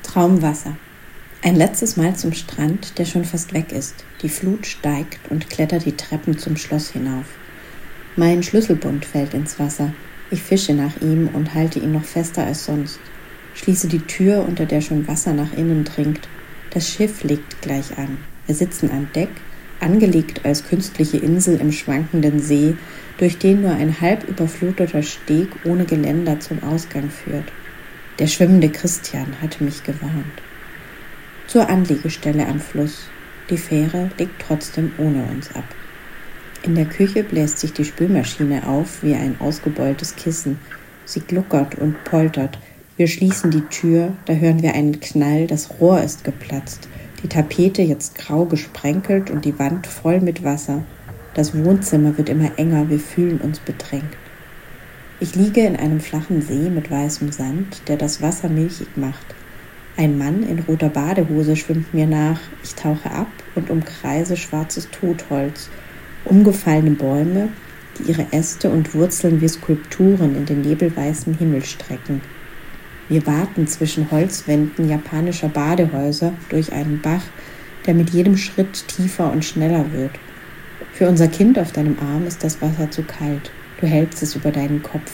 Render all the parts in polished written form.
Traumwasser. Ein letztes Mal zum Strand, der schon fast weg ist. Die Flut steigt und klettert die Treppen zum Schloss hinauf. Mein Schlüsselbund fällt ins Wasser. Ich fische nach ihm und halte ihn noch fester als sonst. Schließe die Tür, unter der schon Wasser nach innen dringt. Das Schiff legt gleich an. Wir sitzen an Deck, angelegt als künstliche Insel im schwankenden See, durch den nur ein halb überfluteter Steg ohne Geländer zum Ausgang führt. Der schwimmende Christian hatte mich gewarnt. Zur Anliegestelle am Fluss. Die Fähre legt trotzdem ohne uns ab. In der Küche bläst sich die Spülmaschine auf wie ein ausgebeultes Kissen. Sie gluckert und poltert. Wir schließen die Tür, da hören wir einen Knall, das Rohr ist geplatzt. Die Tapete jetzt grau gesprenkelt und die Wand voll mit Wasser. Das Wohnzimmer wird immer enger, wir fühlen uns bedrängt. Ich liege in einem flachen See mit weißem Sand, der das Wasser milchig macht. Ein Mann in roter Badehose schwimmt mir nach. Ich tauche ab und umkreise schwarzes Totholz, umgefallene Bäume, die ihre Äste und Wurzeln wie Skulpturen in den nebelweißen Himmel strecken. Wir waten zwischen Holzwänden japanischer Badehäuser durch einen Bach, der mit jedem Schritt tiefer und schneller wird. Für unser Kind auf deinem Arm ist das Wasser zu kalt. Du hältst es über deinen Kopf.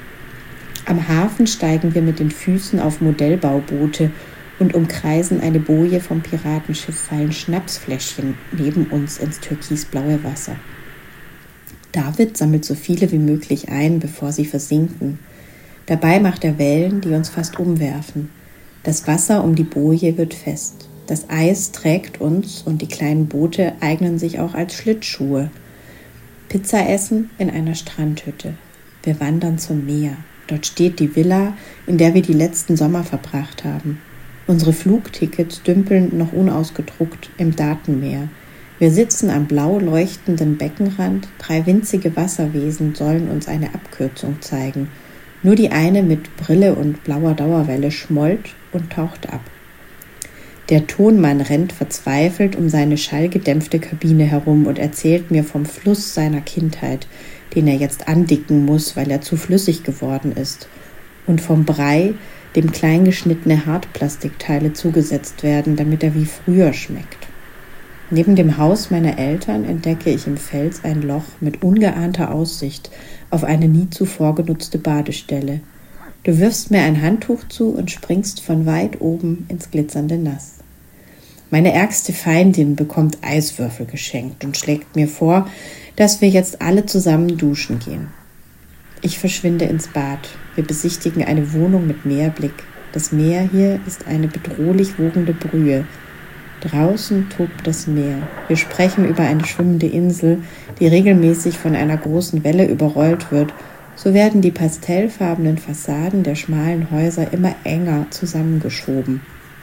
Am Hafen steigen wir mit den Füßen auf Modellbauboote und umkreisen eine Boje vom Piratenschiff, fallen Schnapsfläschchen neben uns ins türkisblaue Wasser. David sammelt so viele wie möglich ein, bevor sie versinken. Dabei macht er Wellen, die uns fast umwerfen. Das Wasser um die Boje wird fest. Das Eis trägt uns und die kleinen Boote eignen sich auch als Schlittschuhe. Pizza essen in einer Strandhütte. Wir wandern zum Meer. Dort steht die Villa, in der wir die letzten Sommer verbracht haben. Unsere Flugtickets dümpeln noch unausgedruckt im Datenmeer. Wir sitzen am blau leuchtenden Beckenrand. 3 winzige Wasserwesen sollen uns eine Abkürzung zeigen. Nur die eine mit Brille und blauer Dauerwelle schmollt und taucht ab. Der Tonmann rennt verzweifelt um seine schallgedämpfte Kabine herum und erzählt mir vom Fluss seiner Kindheit, den er jetzt andicken muss, weil er zu flüssig geworden ist, und vom Brei, dem kleingeschnittene Hartplastikteile zugesetzt werden, damit er wie früher schmeckt. Neben dem Haus meiner Eltern entdecke ich im Fels ein Loch mit ungeahnter Aussicht auf eine nie zuvor genutzte Badestelle. Du wirfst mir ein Handtuch zu und springst von weit oben ins glitzernde Nass. Meine ärgste Feindin bekommt Eiswürfel geschenkt und schlägt mir vor, dass wir jetzt alle zusammen duschen gehen. Ich verschwinde ins Bad. Wir besichtigen eine Wohnung mit Meerblick. Das Meer hier ist eine bedrohlich wogende Brühe. Draußen tobt das Meer. Wir sprechen über eine schwimmende Insel, die regelmäßig von einer großen Welle überrollt wird. So werden die pastellfarbenen Fassaden der schmalen Häuser immer enger zusammengeschoben.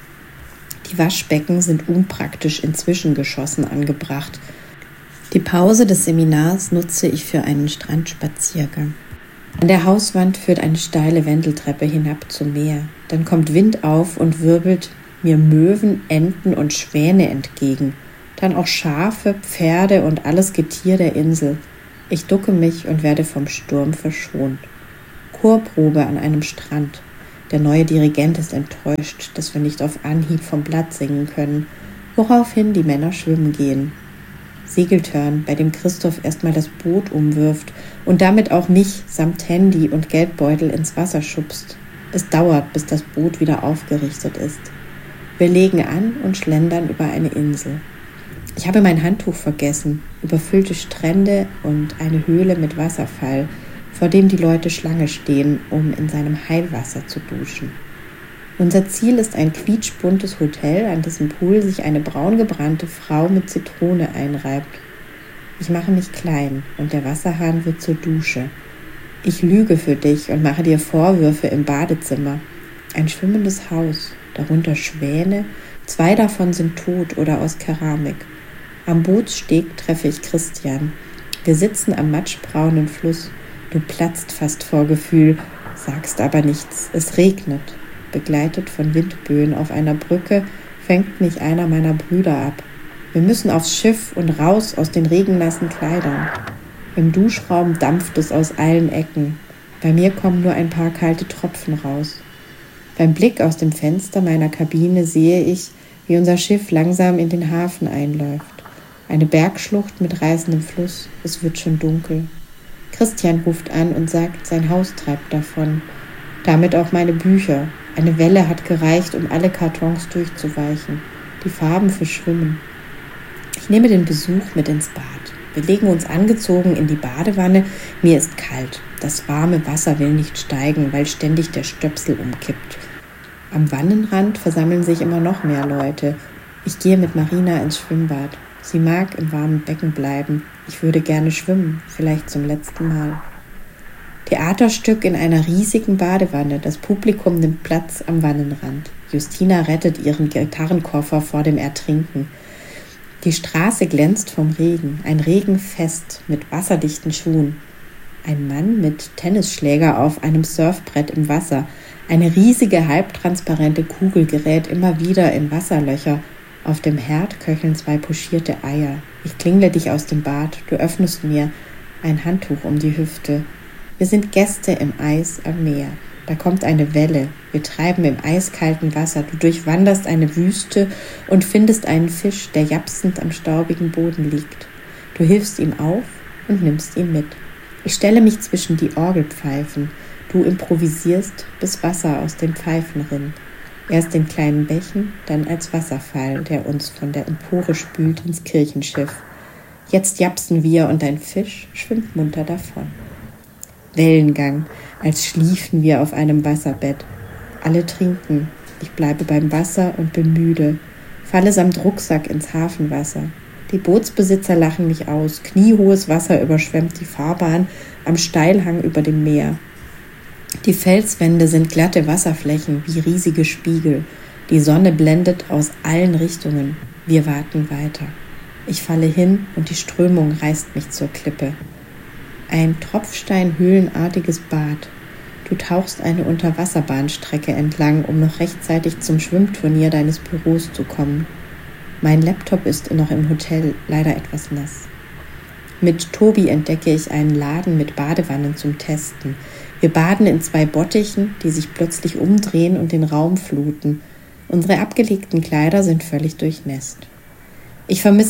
Die Waschbecken sind unpraktisch in Zwischengeschossen angebracht. Die Pause des Seminars nutze ich für einen Strandspaziergang. An der Hauswand führt eine steile Wendeltreppe hinab zum Meer. Dann kommt Wind auf und wirbelt mir Möwen, Enten und Schwäne entgegen. Dann auch Schafe, Pferde und alles Getier der Insel. Ich ducke mich und werde vom Sturm verschont. Chorprobe an einem Strand. Der neue Dirigent ist enttäuscht, dass wir nicht auf Anhieb vom Blatt singen können, woraufhin die Männer schwimmen gehen. Segeltörn, bei dem Christoph erstmal das Boot umwirft und damit auch mich samt Handy und Geldbeutel ins Wasser schubst. Es dauert, bis das Boot wieder aufgerichtet ist. Wir legen an und schlendern über eine Insel. Ich habe mein Handtuch vergessen, überfüllte Strände und eine Höhle mit Wasserfall, vor dem die Leute Schlange stehen, um in seinem Heilwasser zu duschen. Unser Ziel ist ein quietschbuntes Hotel, an dessen Pool sich eine braungebrannte Frau mit Zitrone einreibt. Ich mache mich klein und der Wasserhahn wird zur Dusche. Ich lüge für dich und mache dir Vorwürfe im Badezimmer. Ein schwimmendes Haus, darunter Schwäne, 2 davon sind tot oder aus Keramik. Am Bootssteg treffe ich Christian. Wir sitzen am matschbraunen Fluss. Du platzt fast vor Gefühl, sagst aber nichts. Es regnet. Begleitet von Windböen auf einer Brücke fängt mich einer meiner Brüder ab. Wir müssen aufs Schiff und raus aus den regennassen Kleidern. Im Duschraum dampft es aus allen Ecken. Bei mir kommen nur ein paar kalte Tropfen raus. Beim Blick aus dem Fenster meiner Kabine sehe ich, wie unser Schiff langsam in den Hafen einläuft. Eine Bergschlucht mit reißendem Fluss, es wird schon dunkel. Christian ruft an und sagt, sein Haus treibt davon. Damit auch meine Bücher. Eine Welle hat gereicht, um alle Kartons durchzuweichen. Die Farben verschwimmen. Ich nehme den Besuch mit ins Bad. Wir legen uns angezogen in die Badewanne. Mir ist kalt. Das warme Wasser will nicht steigen, weil ständig der Stöpsel umkippt. Am Wannenrand versammeln sich immer noch mehr Leute. Ich gehe mit Marina ins Schwimmbad. Sie mag im warmen Becken bleiben. Ich würde gerne schwimmen, vielleicht zum letzten Mal. Theaterstück in einer riesigen Badewanne. Das Publikum nimmt Platz am Wannenrand. Justina rettet ihren Gitarrenkoffer vor dem Ertrinken. Die Straße glänzt vom Regen. Ein Regenfest mit wasserdichten Schuhen. Ein Mann mit Tennisschläger auf einem Surfbrett im Wasser. Eine riesige, halbtransparente Kugel gerät immer wieder in Wasserlöcher. Auf dem Herd köcheln 2 pochierte Eier. Ich klingle dich aus dem Bad. Du öffnest mir ein Handtuch um die Hüfte. Wir sind Gäste im Eis am Meer. Da kommt eine Welle. Wir treiben im eiskalten Wasser. Du durchwanderst eine Wüste und findest einen Fisch, der japsend am staubigen Boden liegt. Du hilfst ihm auf und nimmst ihn mit. Ich stelle mich zwischen die Orgelpfeifen. Du improvisierst, bis Wasser aus den Pfeifen rinnt. Erst in kleinen Bächen, dann als Wasserfall, der uns von der Empore spült ins Kirchenschiff. Jetzt japsen wir und ein Fisch schwimmt munter davon. Wellengang, als schliefen wir auf einem Wasserbett. Alle trinken. Ich bleibe beim Wasser und bin müde. Falle samt Rucksack ins Hafenwasser. Die Bootsbesitzer lachen mich aus. Kniehohes Wasser überschwemmt die Fahrbahn am Steilhang über dem Meer. Die Felswände sind glatte Wasserflächen wie riesige Spiegel. Die Sonne blendet aus allen Richtungen. Wir warten weiter. Ich falle hin und die Strömung reißt mich zur Klippe. Ein tropfsteinhöhlenartiges Bad. Du tauchst eine Unterwasserbahnstrecke entlang, um noch rechtzeitig zum Schwimmturnier deines Büros zu kommen. Mein Laptop ist noch im Hotel, leider etwas nass. Mit Tobi entdecke ich einen Laden mit Badewannen zum Testen. Wir baden in 2 Bottichen, die sich plötzlich umdrehen und den Raum fluten. Unsere abgelegten Kleider sind völlig durchnässt. Ich vermisse